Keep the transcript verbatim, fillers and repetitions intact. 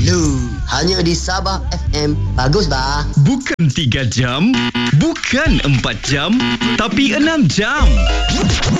Dahulu. Hanya di Sabah F M. Bagus bah. Bukan tiga jam, bukan empat jam, tapi enam jam.